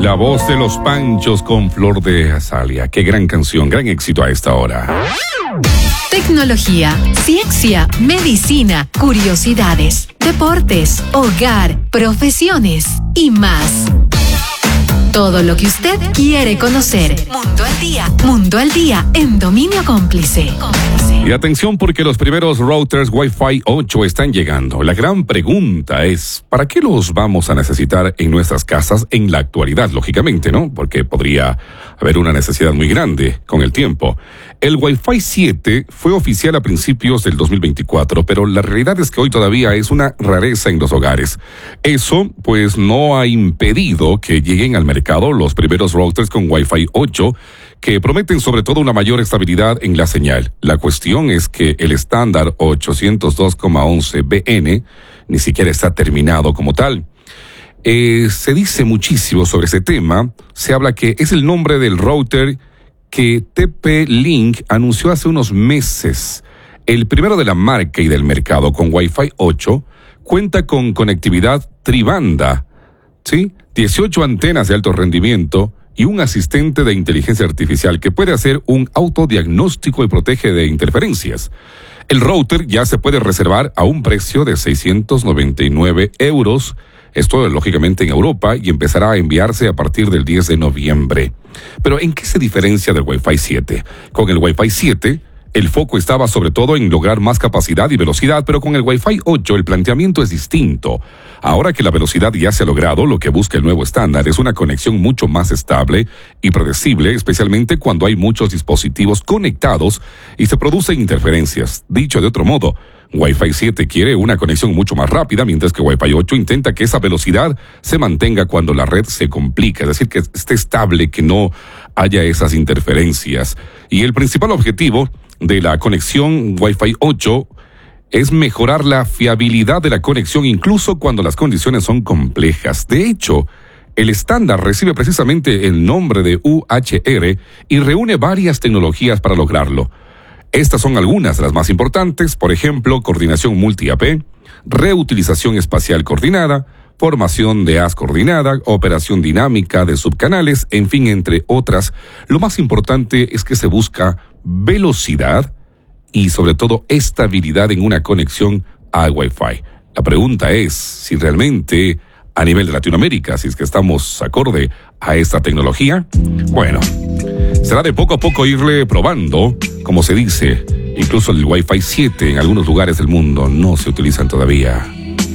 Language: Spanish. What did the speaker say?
La voz de los Panchos con Flor de Azalia. Qué gran canción, gran éxito a esta hora. Tecnología, ciencia, medicina, curiosidades, deportes, hogar, profesiones y más. Todo lo que usted quiere conocer. Mundo al día en Dominio Cómplice. Y atención porque los primeros routers Wi-Fi 8 están llegando. La gran pregunta es, ¿para qué los vamos a necesitar en nuestras casas en la actualidad? Lógicamente, ¿no? Porque podría haber una necesidad muy grande con el tiempo. El Wi-Fi 7 fue oficial a principios del 2024, pero la realidad es que hoy todavía es una rareza en los hogares. Eso, pues, no ha impedido que lleguen al mercado los primeros routers con Wi-Fi 8, que prometen sobre todo una mayor estabilidad en la señal. La cuestión es que el estándar 802,11bn ni siquiera está terminado como tal. Se dice muchísimo sobre ese tema. Se habla que es el nombre del router que TP-Link anunció hace unos meses. El primero de la marca y del mercado con Wi-Fi 8 cuenta con conectividad tribanda, ¿sí? 18 antenas de alto rendimiento y un asistente de inteligencia artificial que puede hacer un autodiagnóstico y protege de interferencias. El router ya se puede reservar a un precio de 699 euros. Esto lógicamente en Europa y empezará a enviarse a partir del 10 de noviembre. Pero ¿en qué se diferencia del Wi-Fi 7? Con el Wi-Fi 7, el foco estaba sobre todo en lograr más capacidad y velocidad, pero con el Wi-Fi 8 el planteamiento es distinto. Ahora que la velocidad ya se ha logrado, lo que busca el nuevo estándar es una conexión mucho más estable y predecible, especialmente cuando hay muchos dispositivos conectados y se producen interferencias. Dicho de otro modo, Wi-Fi 7 quiere una conexión mucho más rápida, mientras que Wi-Fi 8 intenta que esa velocidad se mantenga cuando la red se complica, es decir, que esté estable, que no haya esas interferencias. Y el principal objetivo de la conexión Wi-Fi 8 es mejorar la fiabilidad de la conexión incluso cuando las condiciones son complejas. De hecho, el estándar recibe precisamente el nombre de UHR y reúne varias tecnologías para lograrlo. Estas son algunas de las más importantes, por ejemplo, coordinación multi-AP, reutilización espacial coordinada, formación de haz coordinada, operación dinámica de subcanales, en fin, entre otras. Lo más importante es que se busca velocidad y sobre todo estabilidad en una conexión a Wi-Fi. La pregunta es si realmente a nivel de Latinoamérica, si es que estamos acorde a esta tecnología. Bueno, será de poco a poco irle probando, como se dice. Incluso el Wi-Fi 7 en algunos lugares del mundo no se utilizan todavía.